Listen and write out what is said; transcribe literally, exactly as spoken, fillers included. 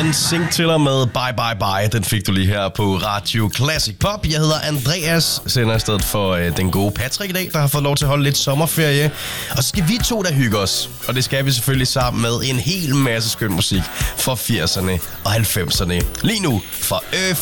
N Sync Tiller med Bye Bye Bye. Den fik du lige her på Radio Classic Pop. Jeg hedder Andreas, sender i stedet for øh, den gode Patrick i dag, der har fået lov til at holde lidt sommerferie. Og så skal vi to der hygge os. Og det skal vi selvfølgelig sammen med en hel masse skøn musik fra firserne og halvfemserne. Lige nu fra Earth,